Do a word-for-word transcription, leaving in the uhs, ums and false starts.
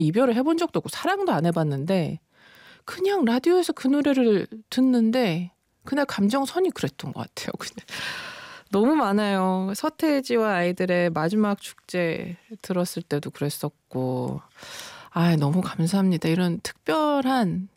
이별을 해본 적도 없고 사랑도 안 해봤는데 그냥 라디오에서 그 노래를 듣는데 그날 감정선이 그랬던 것 같아요. 그냥 너무 많아요. 서태지와 아이들의 마지막 축제 들었을 때도 그랬었고 아 너무 감사합니다. 이런 특별한